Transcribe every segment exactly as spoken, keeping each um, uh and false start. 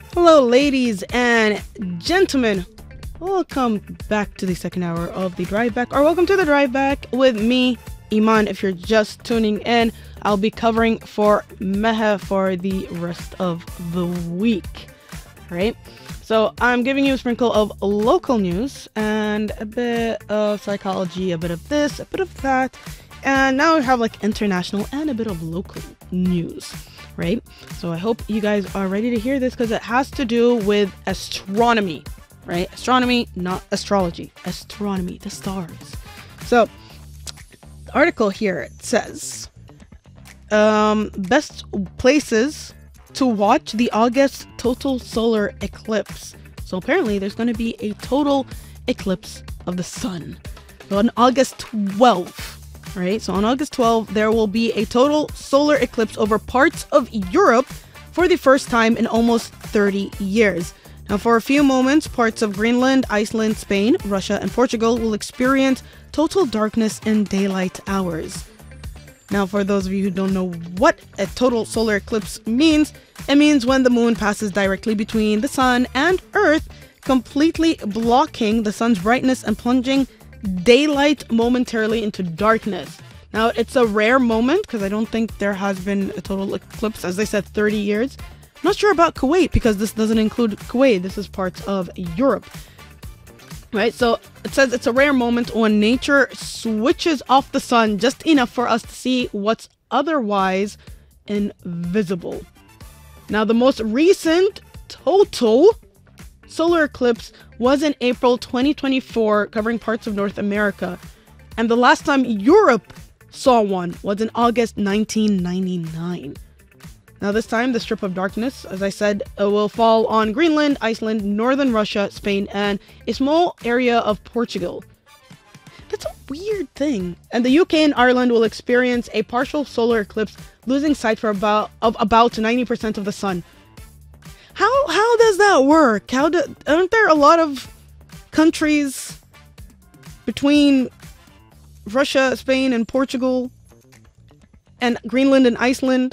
Hello, ladies and gentlemen. Welcome back to the second hour of the Drive Back, or welcome to the Drive Back with me, Iman. If you're just tuning in, I'll be covering for Meha for the rest of the week. Right? So I'm giving you a sprinkle of local news and a bit of psychology, a bit of this, a bit of that. And now we have like international and a bit of local news, right? So I hope you guys are ready to hear this because it has to do with astronomy, right? Astronomy, not astrology. Astronomy, the stars. So the article here, it says, um, best places to watch the August total solar eclipse. So apparently there's going to be a total eclipse of the sun. So on August twelfth, right? So on August twelfth, there will be a total solar eclipse over parts of Europe for the first time in almost thirty years. Now, for a few moments, parts of Greenland, Iceland, Spain, Russia, and Portugal will experience total darkness in daylight hours. Now, for those of you who don't know what a total solar eclipse means, it means when the moon passes directly between the sun and Earth, completely blocking the sun's brightness and plunging daylight momentarily into darkness. Now, it's a rare moment because I don't think there has been a total eclipse, as I said, thirty years. I'm not sure about Kuwait because this doesn't include Kuwait. This is parts of Europe. Right, so it says it's a rare moment when nature switches off the sun just enough for us to see what's otherwise invisible. Now, the most recent total solar eclipse was in April twenty twenty-four, covering parts of North America. And the last time Europe saw one was in August nineteen ninety-nine. Now, this time, the strip of darkness, as I said, uh, will fall on Greenland, Iceland, northern Russia, Spain, and a small area of Portugal. That's a weird thing. And the U K and Ireland will experience a partial solar eclipse, losing sight for about of about ninety percent of the sun. How how does that work? How do, aren't there a lot of countries between Russia, Spain, and Portugal, and Greenland and Iceland?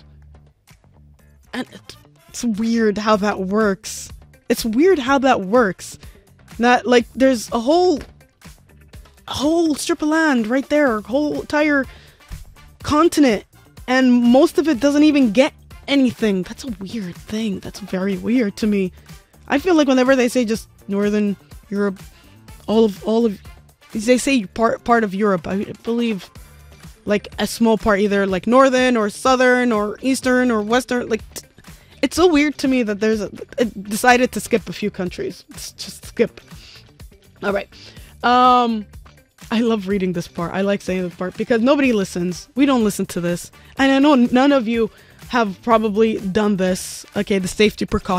And it's weird how that works. It's weird how that works. That, like, there's a whole, a whole strip of land right there, a whole entire continent, and most of it doesn't even get anything. That's a weird thing. That's very weird to me. I feel like whenever they say just Northern Europe, all of, all of, they say part, part of Europe, I believe, like, a small part, either like northern or southern or eastern or western. Like, it's so weird to me that there's a, it decided to skip a few countries. It's just skip. All right. Um, I love reading this part. I like saying this part because nobody listens. We don't listen to this. And I know none of you have probably done this. Okay, the safety precautions.